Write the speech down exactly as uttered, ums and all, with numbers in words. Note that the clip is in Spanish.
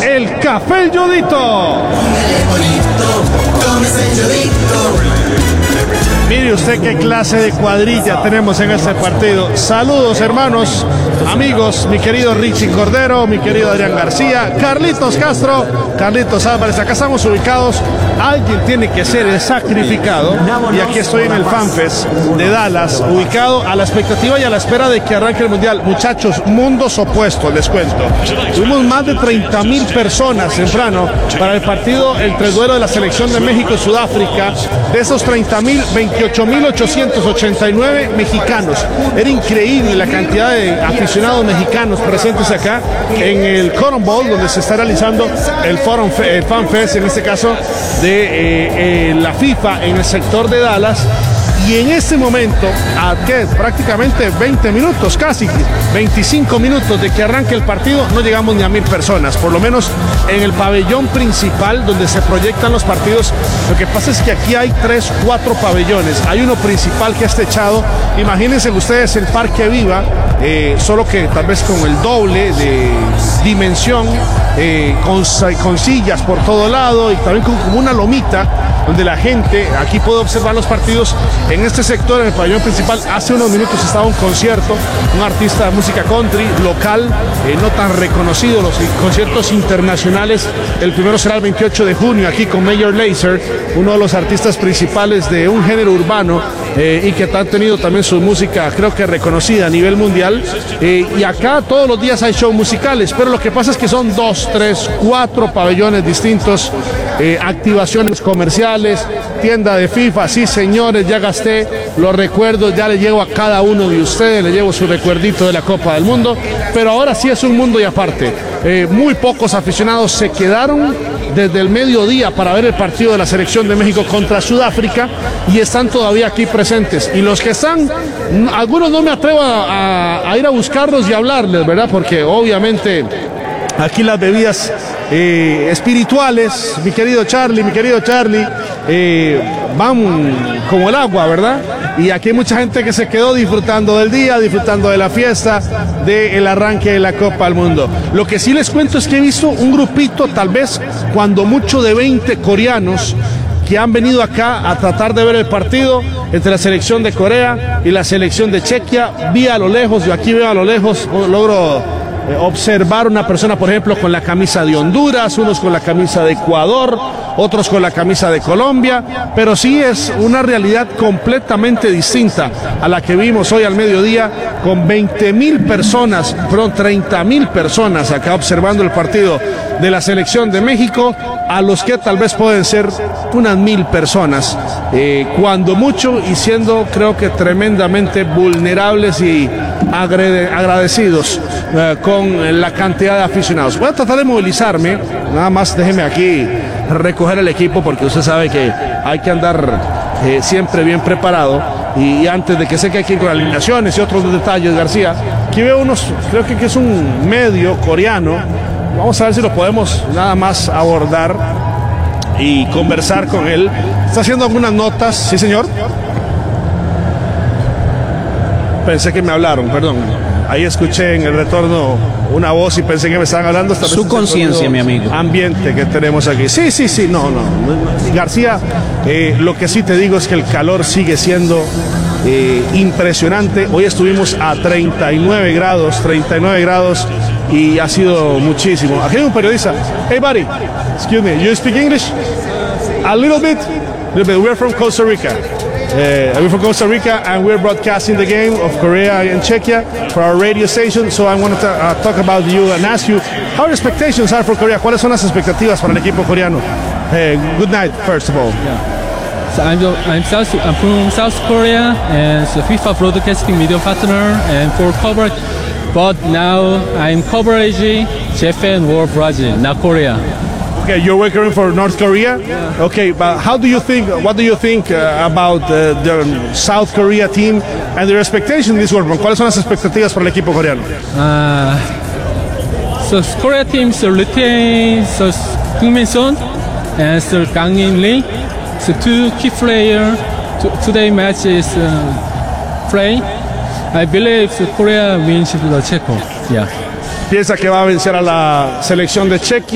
el Café Yodito. Mire usted qué clase de cuadrilla tenemos en este partido. Saludos, hermanos, amigos, mi querido Richie Cordero, mi querido Adrián García, Carlitos Castro, Carlitos Álvarez. Acá estamos ubicados. Alguien tiene que ser el sacrificado. Y aquí estoy en el FanFest de Dallas, ubicado a la expectativa y a la espera de que arranque el Mundial. Muchachos, mundos opuestos, les cuento. Tuvimos más de treinta mil personas temprano para el partido entre el duelo de la selección de México y Sudáfrica. De esos treinta mil, veintiocho mil ochocientos ochenta y nueve mexicanos. Era increíble la cantidad de aficionados mexicanos presentes acá en el Cotton Bowl, donde se está realizando el, Forum, el FanFest, en este caso de eh, eh, la FIFA en el sector de Dallas. Y en este momento, a ¿qué? prácticamente veinte minutos, casi veinticinco minutos de que arranque el partido, no llegamos ni a mil personas, por lo menos en el pabellón principal donde se proyectan los partidos. Lo que pasa es que aquí hay tres, cuatro pabellones. Hay uno principal que está techado. Imagínense ustedes el Parque Viva, eh, solo que tal vez con el doble de dimensión, eh, con, con sillas por todo lado y también con como una lomita donde la gente aquí puede observar los partidos. En este sector, en el pabellón principal, hace unos minutos estaba un concierto, un artista de música country local, eh, no tan reconocido. Los conciertos internacionales, el primero será el veintiocho de junio aquí con Major Lazer, uno de los artistas principales de un género urbano eh, y que ha tenido también su música, creo que reconocida a nivel mundial. Eh, y acá todos los días hay shows musicales, pero lo que pasa es que son dos, tres, cuatro pabellones distintos, eh, activaciones comerciales, tienda de FIFA. Sí, señores, ya gasté los recuerdos, ya le llevo a cada uno de ustedes, le llevo su recuerdito de la Copa del Mundo, pero ahora sí es un mundo y aparte. Eh, muy pocos aficionados se quedaron desde el mediodía para ver el partido de la selección de México contra Sudáfrica y están todavía aquí presentes. Y los que están, algunos no me atrevo a, a, a ir a buscarlos y hablarles, ¿verdad? Porque obviamente aquí las bebidas eh, espirituales, mi querido Charlie, mi querido Charlie, eh, van como el agua, ¿verdad? Y aquí hay mucha gente que se quedó disfrutando del día, disfrutando de la fiesta, del arranque de la Copa del Mundo. Lo que sí les cuento es que he visto un grupito, tal vez cuando mucho de veinte coreanos, que han venido acá a tratar de ver el partido entre la selección de Corea y la selección de Chequia. Vi a lo lejos, yo aquí veo a lo lejos, logro observar una persona, por ejemplo, con la camisa de Honduras, unos con la camisa de Ecuador, otros con la camisa de Colombia, pero sí es una realidad completamente distinta a la que vimos hoy al mediodía, con veinte mil personas, perdón, treinta mil personas acá observando el partido de la selección de México, a los que tal vez pueden ser unas mil personas, eh, cuando mucho, y siendo, creo que tremendamente vulnerables y agradecidos eh, con la cantidad de aficionados. Voy a tratar de movilizarme, nada más déjeme aquí recoger el equipo, porque usted sabe que hay que andar eh, siempre bien preparado. Y, y antes de que se quede aquí con alineaciones y otros detalles, García, aquí veo unos, creo que, que es un medio coreano. Vamos a ver si lo podemos nada más abordar y conversar con él. Está haciendo algunas notas, sí señor. Pensé que me hablaron, perdón. Ahí escuché en el retorno una voz y pensé que me estaban hablando. Esta Su conciencia, mi amigo. Ambiente que tenemos aquí. Sí, sí, sí, no, no. García, eh, lo que sí te digo es que el calor sigue siendo eh, impresionante. Hoy estuvimos a treinta y nueve grados, treinta y nueve grados, y ha sido muchísimo. Aquí hay un periodista. Hey, buddy, excuse me, you speak English? A little bit? A little bit. We're from Costa Rica. Uh, we're from Costa Rica, and we're broadcasting the game of Korea and Czechia for our radio station. So I wanted to uh, talk about you and ask you how your expectations are for Korea. ¿Cuáles son las expectativas para el equipo coreano? Uh, good night, first of all. Yeah. So I'm, I'm, South, I'm from South Korea, and so FIFA broadcasting media partner, and for coverage. But now I'm coverage Japan or Brazil, not Korea. Okay, you're working for North Korea. Yeah. Okay, but how do you think? What do you think uh, about uh, the South Korea team and their expectations in this World Cup? ¿Cuáles son las expectativas para el equipo coreano? Uh, so Korea team so retain so Heung-min Son and so Kang In-lee. So two key players. Today match is uh, play. I believe so Korea wins the Czech. Yeah. Piensa que va a vencer a la selección de Chequia.